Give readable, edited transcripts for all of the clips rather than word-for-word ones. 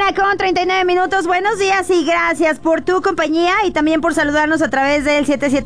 con 39 minutos. Buenos días y gracias por tu compañía y también por saludarnos a través del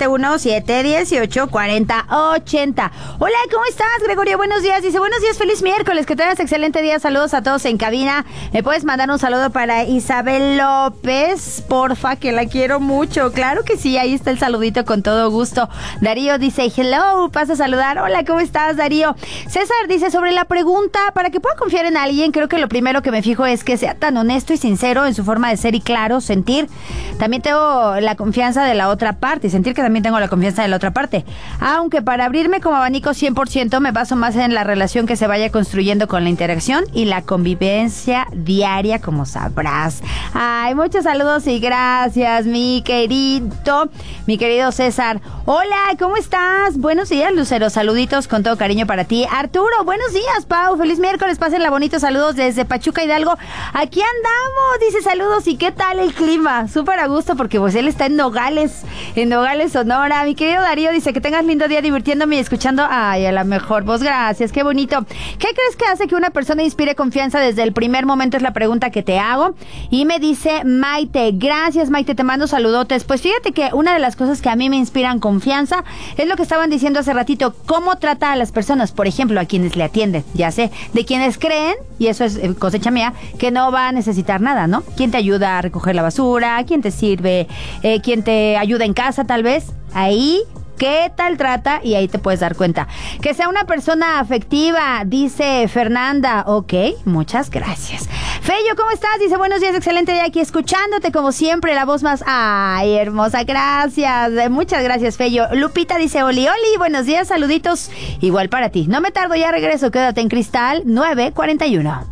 771-718-4080. Hola, ¿cómo estás, Gregorio? Buenos días. Dice, buenos días, feliz miércoles, que tengas excelente día. Saludos a todos en cabina. ¿Me puedes mandar un saludo para Isabel López? Porfa, que la quiero mucho. Claro que sí, ahí está el saludito con todo gusto. Darío dice, hello, pasa a saludar. Hola, ¿cómo estás, Darío? César dice, sobre la pregunta, para que pueda confiar en alguien, creo que lo primero que me fijo es que sea tan honesto y sincero en su forma de ser y claro, sentir. También tengo la confianza de la otra parte y sentir que también tengo la confianza de la otra parte. Aunque para abrirme como abanico 100% me baso más en la relación que se vaya construyendo con la interacción y la convivencia diaria, como sabrás. Ay, muchos saludos y gracias, mi querido César. Hola, ¿cómo estás? Buenos días, Lucero. Saluditos con todo cariño para ti. Arturo, buenos días, Pau. Feliz miércoles. Pásenla bonito. Saludos desde Pachuca, Hidalgo. Aquí andamos, dice saludos. ¿Y qué tal el clima? Súper a gusto porque pues él está en Nogales, Sonora. Mi querido Darío dice que tengas lindo día divirtiéndome y escuchando. Ay, a la mejor voz. Gracias, qué bonito. ¿Qué crees que hace que una persona inspire confianza desde el primer momento? Es la pregunta que te hago. Y me dice Maite. Gracias, Maite, te mando saludotes. Pues fíjate que una de las cosas que a mí me inspiran confianza es lo que estaban diciendo hace ratito. ¿Cómo trata a las personas? Por ejemplo, a quienes le atienden. Ya sé, de quienes creen, y eso es cosecha mía, que no va a necesitar nada, ¿no? ¿Quién te ayuda a recoger la basura? ¿Quién te sirve? ¿Quién te ayuda en casa, tal vez? Ahí, ¿qué tal trata? Y ahí te puedes dar cuenta. Que sea una persona afectiva, dice Fernanda. Ok, muchas gracias. Feyo, ¿cómo estás? Dice, buenos días, excelente día aquí escuchándote como siempre, la voz más... Ay, hermosa, gracias. Muchas gracias, Feyo. Lupita dice, oli, buenos días, saluditos. Igual para ti. No me tardo, ya regreso. Quédate en Cristal 941.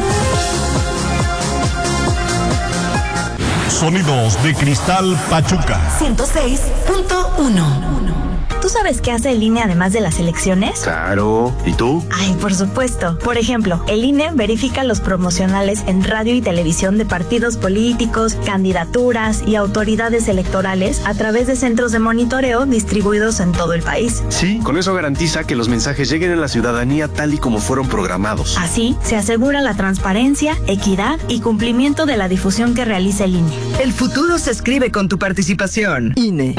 Sonidos de Cristal Pachuca 106.1. ¿Tú sabes qué hace el INE además de las elecciones? Claro. ¿Y tú? Ay, por supuesto. Por ejemplo, el INE verifica los promocionales en radio y televisión de partidos políticos, candidaturas y autoridades electorales a través de centros de monitoreo distribuidos en todo el país. Sí, con eso garantiza que los mensajes lleguen a la ciudadanía tal y como fueron programados. Así, se asegura la transparencia, equidad y cumplimiento de la difusión que realiza el INE. El futuro se escribe con tu participación. INE.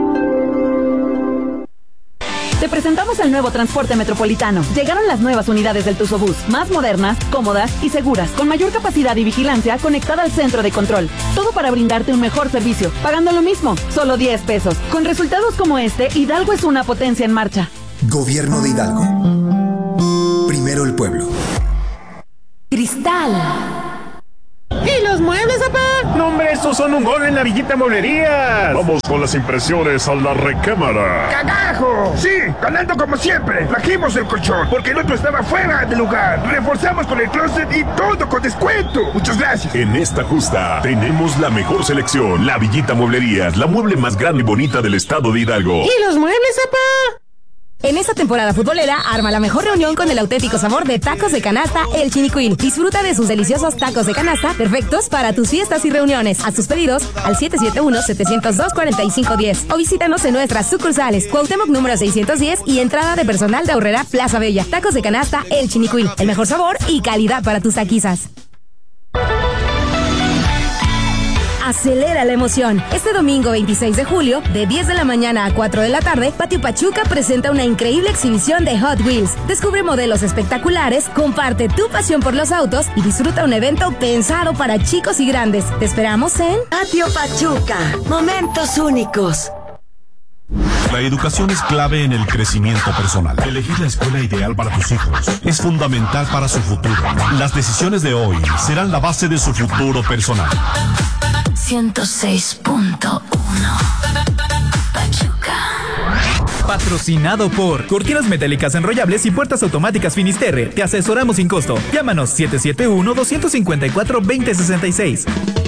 Te presentamos el nuevo transporte metropolitano. Llegaron las nuevas unidades del Tuzobús, más modernas, cómodas y seguras, con mayor capacidad y vigilancia conectada al centro de control. Todo para brindarte un mejor servicio, pagando lo mismo, solo 10 pesos. Con resultados como este, Hidalgo es una potencia en marcha. Gobierno de Hidalgo. Primero el pueblo. Cristal. ¿Y los muebles, papá? No, hombre, estos son un gol en la Villita Mueblerías. Vamos con las impresiones a la recámara. ¡Cagajo! Sí, ganando como siempre. Trajimos el colchón porque el otro estaba fuera de lugar. Reforzamos con el closet y todo con descuento. Muchas gracias. En esta justa tenemos la mejor selección. La Villita Mueblerías, la mueble más grande y bonita del estado de Hidalgo. ¿Y los muebles, papá? En esta temporada futbolera, arma la mejor reunión con el auténtico sabor de tacos de canasta El Chinicuil. Disfruta de sus deliciosos tacos de canasta, perfectos para tus fiestas y reuniones. Haz tus pedidos al 771-702-4510 o visítanos en nuestras sucursales Cuauhtémoc número 610 y entrada de personal de Aurrera Plaza Bella. Tacos de canasta El Chinicuil, el mejor sabor y calidad para tus taquizas. Acelera la emoción. Este domingo 26 de julio, de 10 de la mañana a 4 de la tarde, Patio Pachuca presenta una increíble exhibición de Hot Wheels. Descubre modelos espectaculares, comparte tu pasión por los autos y disfruta un evento pensado para chicos y grandes. Te esperamos en Patio Pachuca. Momentos únicos. La educación es clave en el crecimiento personal. Elegir la escuela ideal para tus hijos es fundamental para su futuro. Las decisiones de hoy serán la base de su futuro personal. 106.1 Pachuca. Patrocinado por Cortinas Metálicas Enrollables y Puertas Automáticas Finisterre. Te asesoramos sin costo. Llámanos 771-254-2066.